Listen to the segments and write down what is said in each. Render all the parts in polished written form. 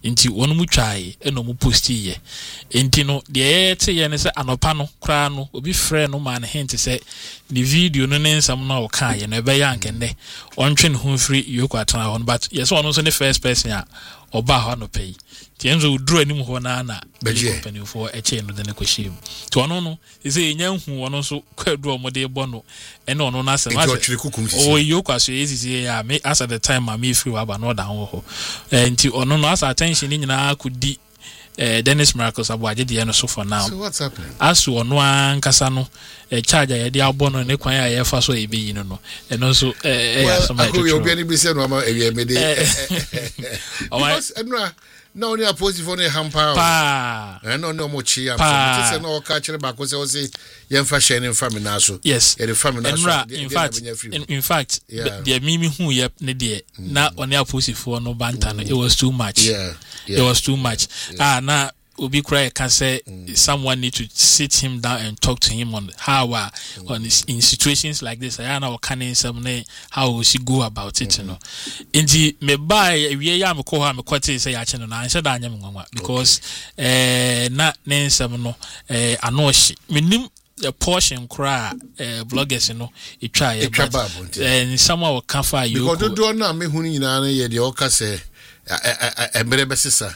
nti wonu mu twae eno mu posti ye nti no de ete ye ne se anopa no kra no obi frɛ no man hint se the video no ne nsam na o ka ye no ebe ya nkende ontwe ne ho free Yoko atana ho but yes ono so ne first person a oba ho no pay tienzo udru anim ho na company for eche no de ne kwashim to ono no ise enya hu ono so kwadu omode bo no ene ono na se o Yoko aso ezisi ya me as at the time me free wa ba no da ho nti ono no as attention ni nyina kudi Dennis Miracles abuaje de no so for now. So what's happening? Asu ono ankasa no charge ya de abono ne kwan ya ye fa so ebe yi no eno so ya so my you be any be say no ama e me de because enra na only opposite for ne hampa pa no mo chi am so say no ka kire ba ko say o say ye mfa share ne mfa me na so yes e fa me na so in fact the mimi hu ye ne de na only opposite for no banta no it was too much it was too much na Obi Cry can say someone need to sit him down and talk to him on how on in situations like this. I know can some how we should go about it, you know. Indeed, me buy we am call her me kwete say ya cheno na answer da nyam nwa because na nensem no anoshi menim a portion cry bloggers no it try and someone will come for you because do na me hu nyina na ye de o ka say Emre besisa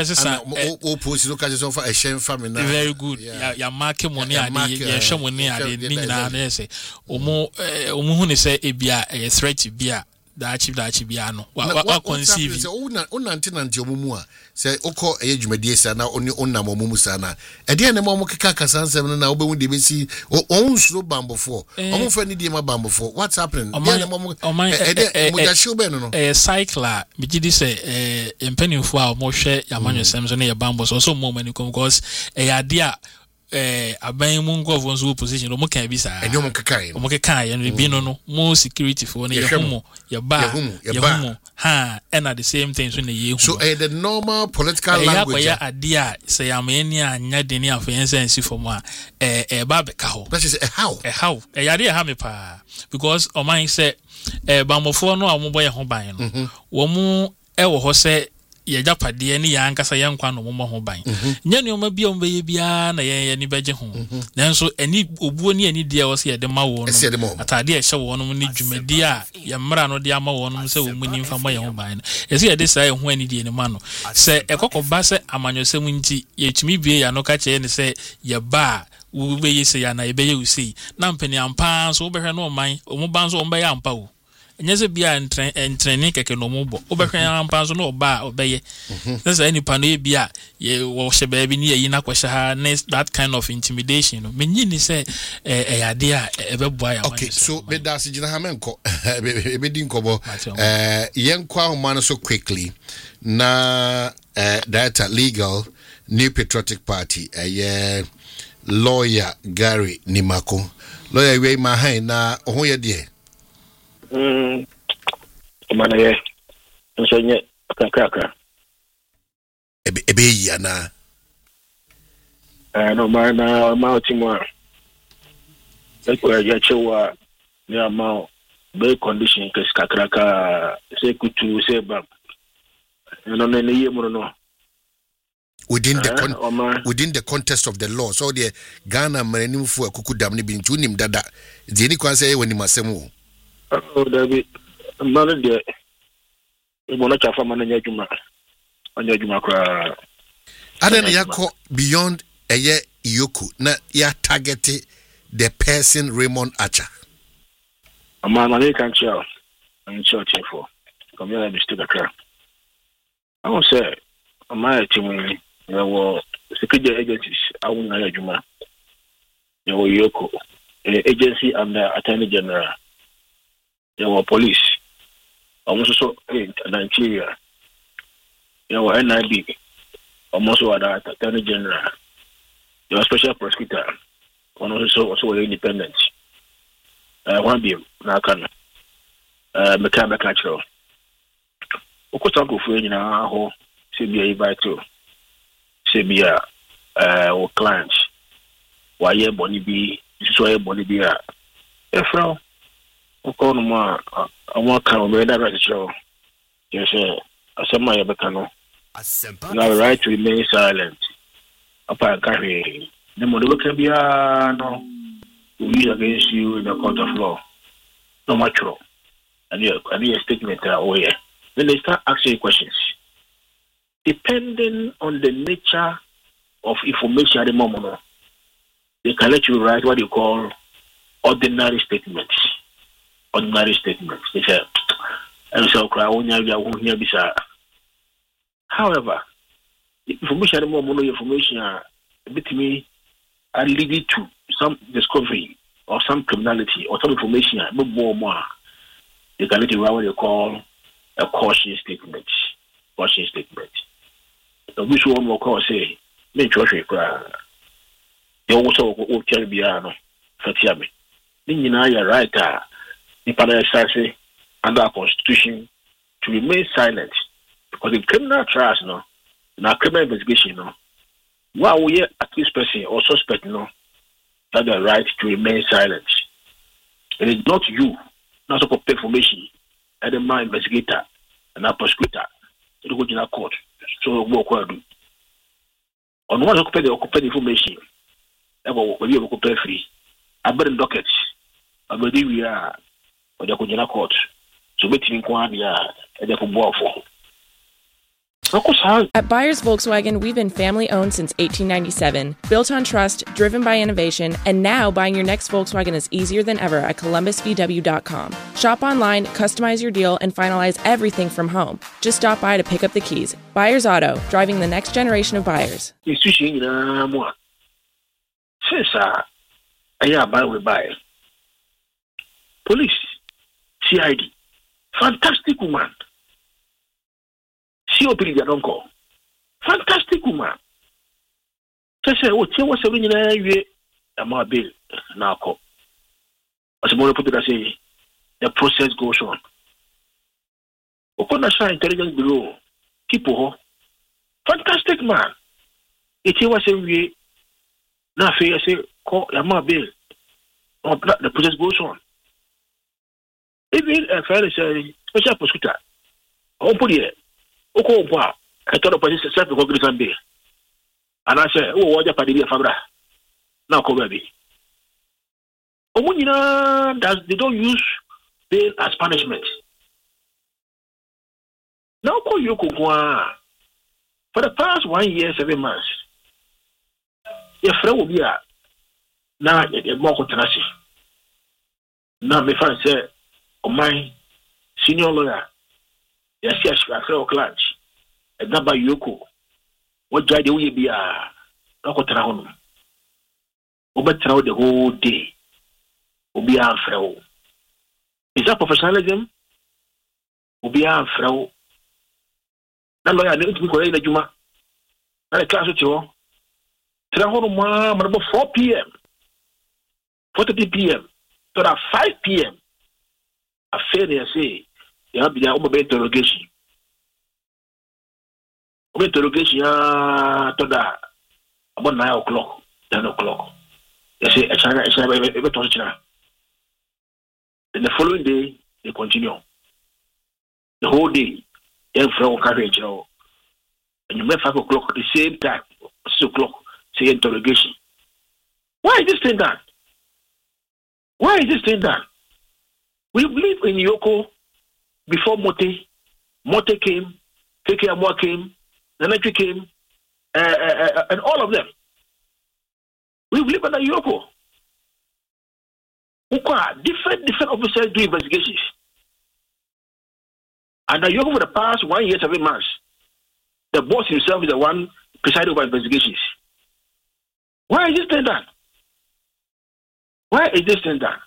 o post look at yourself a shame family now very good ya market money ade ya hwe money ade ni nyina na say omo hu ne say ebia a threat bia da achieve bia no wa conceive una antinanti omumu a say okọ eyedwumadie sa na oni onnam omumu sa na e de ne mo keka kasansem na obewu de besi onsuro bambofo omo fa ni die ma bambofo what's happening de ne mo mo ja show be no cycler me gidi say empanifo a mo hwe yamanwesem so na ye bambofo so mo mani because ade a aban mu ngofo nso position mo kan bi sa enyo mo kekai mo kekai en bi no mo security for na yehumo yehumo ha and at the same thing so na yehumo so the normal political language ya ade a say amani anya de ni afensensi for mo ba be ka ho that is how ya de ha me pa because o man say bamofo no a mo boye ho ban no wo mu wo ho say ye japade ni ya ankasa ye nkwa no mo ho ban nya ne o ma bia o be bia na ye ni beje ho nanso ani obuo ni ani dia wo se ye de ma wo no atade e hye wo no ni dwumadi a ye mra no de ama wo no se wo mu ni mfa ma ye ho ban no e se ye de sa ye ho ani die ni ma no se ekokoba se amanyosem nti ye tumi bie ya no ka che ne se ye ba wo be ye se ya na ye be ye usi na mpani ampa so wo be hwe no man o mu ban so wo be ya ampa wo nyeze bia entraining keke no mubo obehwe ampa so no oba obeye that's any pano bia ye wo hye ba bi ni yi na kwhye ha that kind of intimidation no menyi ni say ade a ebeboa ya okay so be da se gina ha menko be di nkobo yenkwa homa no so quickly na data legal New Patriotic Party lawyer Gary Nimako lawyer we ma han na ho ye de Manaye, nsonye akakaka. Ebe yana. No ma timwa. Eko ya chewa ni ama be condition ke skakraka se kutu se ba. No ye mo no. Within the context of the law, so the Ghana marenim fu akuku dam ni bintu nim dada. Zeni kwa say woni masemu. David, man, the Monacha from Anajuma cry. I don't know beyond a year Yoku, na ya targeted the person Raymond Archer. A man, I can't show. I'm church for. Come here, Mr. Cra. I won't say, my team, there were security agencies. I won't know Juma. There were Yoko, agency under Attorney General. There were police. Almost so Nigeria. There were NIB. Almost so at Attorney General. There was special prosecutor. One also independent. One be Nakana. Mechanical control. Okotango for you now. CBA vital. CBA or clients. Why ye Bonnie B? This is why Bonnie B. Efro. I want to be that right show. Yes, sir. I said my Becano. You have a right to remain silent. Upon carry. The model can be no use against you in the court of law. No much wrong. And your statement away. Then they start asking questions. Depending on the nature of information at the moment, they can let you write what you call ordinary statements. Ordinary statements. They say, however, information at the moment, information bit me are leading to some discovery or some criminality or some information more. They can let you write what you call a caution statement. Caution statement. Which one will call say, make sure you also will tell Biano, Fatiami. Then you know you're right. The Panay under our constitution to remain silent because in criminal trials, no, in our criminal investigation, no, while we accused person or suspect, no, that the right to remain silent. It is not you, not to pay information, and the my investigator and our prosecutor to go to the court. So what do? On one occupy the information, when you occupy free, I better dockets. I believe we are or the Kujana court. So waiting in and for. At Byers Volkswagen, we've been family-owned since 1897, built on trust, driven by innovation, and now buying your next Volkswagen is easier than ever at ColumbusVW.com. Shop online, customize your deal, and finalize everything from home. Just stop by to pick up the keys. Byers Auto, driving the next generation of buyers. Police, CID, fantastic woman. COPD, they don't call. Fantastic woman. So say, what was a winning a bill now call. As a more put it say, the process goes on. Open National Intelligence Bureau, people, fantastic man. It was a way. Now, I say, call a bill. The process goes on. Even a fair special prosecutor, open here. I thought of a self-recognition bill. And I said, oh, what a Fabra. Now, come baby. They don't use bail as punishment. Now, call you for the past 1 year, 7 months. Your friend will be now a more controversy. Now, my friend said, oh, my senior lawyer. Yes, I feel clutch. And number Yoko. What drive the way be a Nocotrahono? Overthrow the whole day. Will be a fro. Is that professionalism? Will be a fro. That lawyer need to be going to Juma. Not a class with you. Trahono, ma'am, about 4 p.m. 4:30 p.m. So at 5 p.m. I fairly say. You have the interrogation. Interrogation to that about 9 o'clock, 10 o'clock. They say, then the following day, they continue. The whole day, young from carriage, and you make 5 o'clock at the same time, 6 o'clock, say interrogation. Why is this thing done? Why is this thing done? We live in Yoko. Before Mote came, Keke Amwa came, Nanaki came, and all of them. We live under Yoko. Different officers do investigations. And Yoko for the past 1 year, 7 months, the boss himself is the one presiding over investigations. Why is this thing done? Why is this thing done?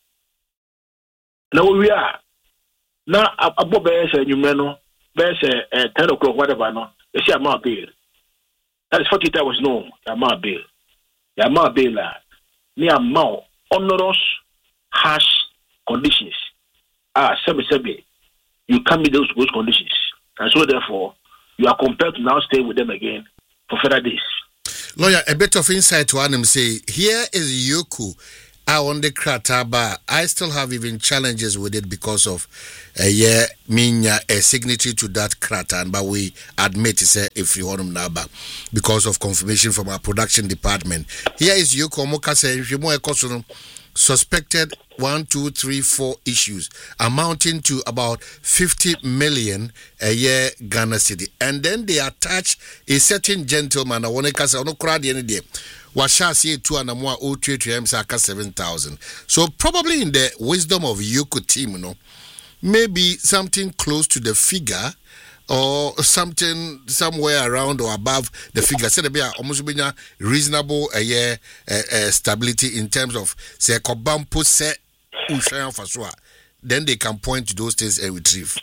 Now we are. Now, above you know, 10 o'clock, whatever, no, they say I'm out bail. That is 40 hours, no, I'm out bail. I'm out bail, near more onerous, harsh conditions. Semi, you can't meet those conditions. And so, therefore, you are compelled to now stay with them again for further days. Lawyer, a bit of insight to Adam say, here is Yoku. on the Krataba, I still have even challenges with it because of a signatory to that Kratan, but we admit it's if you want naba because of confirmation from our production department. Here is Yoko Mokase, if you more suspected 1, 2, 3, 4 issues amounting to about 50 million a year Ghana city, and then they attach a certain gentleman. I want to cast no crowd any day. Washasi 2 and more 03 to 7,000. So probably in the wisdom of Yoko team, maybe something close to the figure or something somewhere around or above the figure. Said be almost be reasonable stability in terms of say kobampo se ushan faswa. Then they can point to those things and retrieve.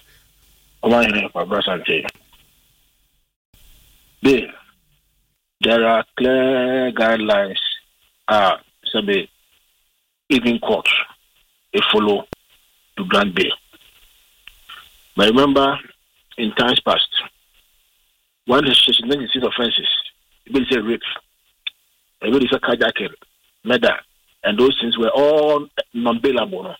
There are clear guidelines. Even court they follow to grant bail. But remember, in times past, when the six offenses, it say rape, it say carjacking, murder, and those things were all non-bailable.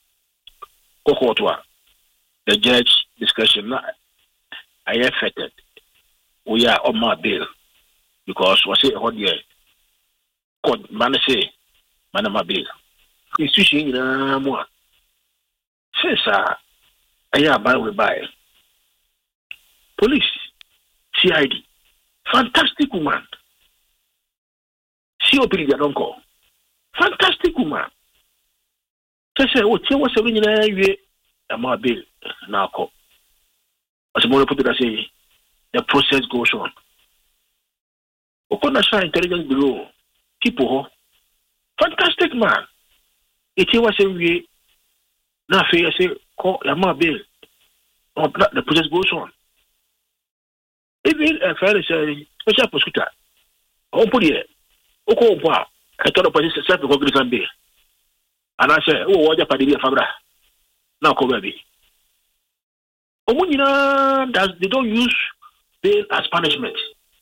The judge discretion, I affected. We are on my bail because we say what year court man say man my bail. Institution more. Since I buy we buy. Police, CID, fantastic woman. COP don't call. Fantastic woman. Just say, what was a my bill now call. As a more put it say, the process goes on. Okonasha Intelligence Bureau, Kipo, fantastic man. It was a way. Now, I say, call my bill. The process goes on. Even a fairly special prosecutor, put here, I thought of police self recognition bill. And I said, oh, what a paddy fabra. Now, come baby. They don't use bail as punishment.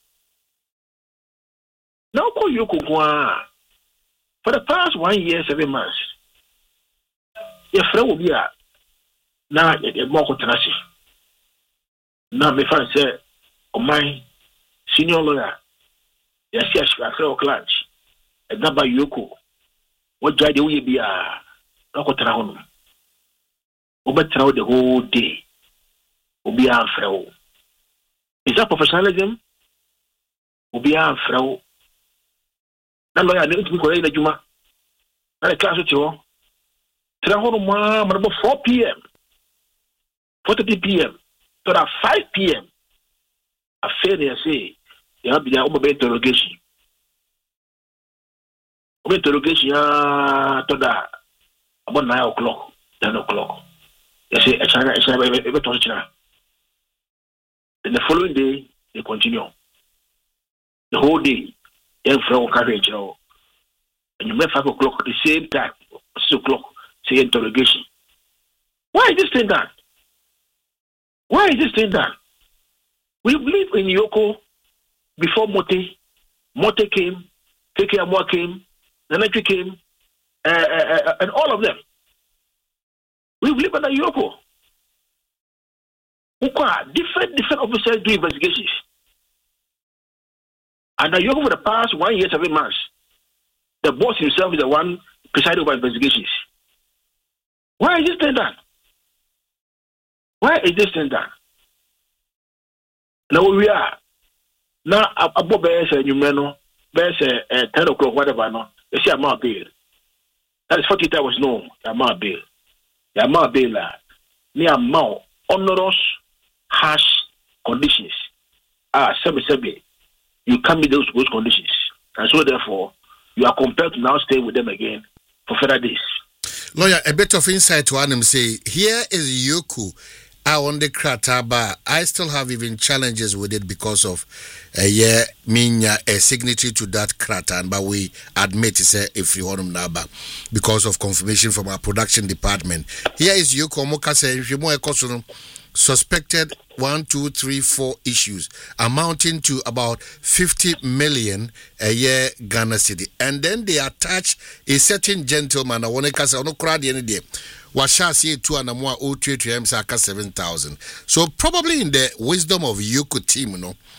Now, call you for the past 1 year, 7 months. Your friend will be a now a more controversy. Now, my friend said, my senior lawyer, yes, I feel clutch, and number Yoko. What did you be a Nocotraon? Overthrow the whole day. Ubi a fro. Is that professionalism? Ubi a fro. That lawyer didn't be correct, Juma. And a class with you. Trahon, about 4 p.m. 4:30 p.m. So at 5 p.m. I fair they say you have been interrogation. Interrogation to that about 9 o'clock, 10 o'clock. They say then the following day they continue. The whole day, young from carriage, and you make 5 o'clock at the same time, 6 o'clock, say interrogation. Why is this thing done? Why is this thing done? We live in Yoko before Mote came, Keke Amwa came, Nanaki came, and all of them. We live under Yoko. Different officers do investigations. And Yoko for the past 1 year, 7 months, the boss himself is the one presiding over investigations. Why is this thing done? Why is this thing done? Now we are now above you know, 10 o'clock, whatever. No, they say amount bail. That is 40 hours. No, amount bail. The amount bail. Near amount onerous, harsh conditions. Sebi. You can't meet those conditions, and so therefore you are compelled to now stay with them again for further days. Lawyer, a bit of insight to Adam say here is Yoku. On the Krataba, I still have even challenges with it because of a signatory to that Kratan, but we admit it's if you want naba because of confirmation from our production department. Here is Yoko Mokase, if you more suspected 1, 2, 3, 4 issues amounting to about 50 million a year Ghana cedi. And then they attach a certain gentleman, I want to cast on crowd the day. Washasi 2 and more 0 3 3 7,000. So probably in the wisdom of Yoko team,